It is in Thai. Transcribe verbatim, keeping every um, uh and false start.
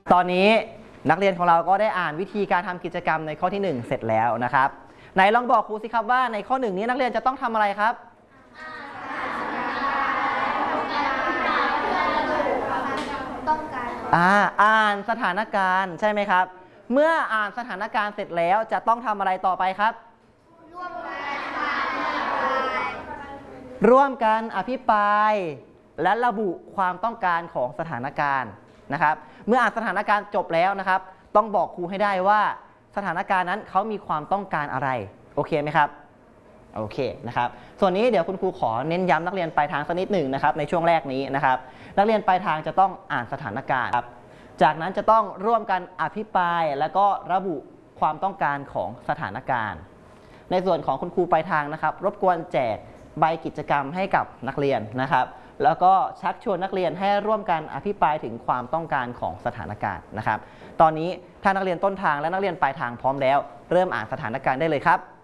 ตอนนี้นักเรียนของเราก็ได้อ่านวิธีการทำกิจกรรมในข้อที่หนึ่งเสร็จแล้วนะครับไหนลองบอกครูสิครับว่าในข้อหนึ่งนี้นักเรียนจะต้องทำอะไรครับอ่าอ่านสถานการณ์ใช่ไหมครับเมื่ออ่านสถานการณ์เสร็จแล้วจะต้องทำอะไรต่อไปครับร่วมกันอภิปรายและระบุความต้องการของสถานการณ์นะครับเมื่ออ่านสถานการณ์จบแล้วนะครับต้องบอกครูให้ได้ว่าสถานการณ์นั้นเขามีความต้องการอะไรโอเคไหมครับโอเคนะครับส่วนนี้เดี๋ยวคุณครูขอเน้นย้ำนักเรียนปลายทางสักนิดหนึ่งนะครับในช่วงแรกนี้นะครับนักเรียนปลายทางจะต้องอ่านสถานการณ์ครับจากนั้นจะต้องร่วมกันอภิปรายและก็ระบุความต้องการของสถานการณ์ในส่วนของคุณครูปลายทางนะครับรบกวนแจกใบกิจกรรมให้กับนักเรียนนะครับแล้วก็ชักชวนนักเรียนให้ร่วมกันอภิปรายถึงความต้องการของสถานการณ์นะครับตอนนี้ถ้านักเรียนต้นทางและนักเรียนปลายทางพร้อมแล้วเริ่มอ่านสถานการณ์ได้เลยครับ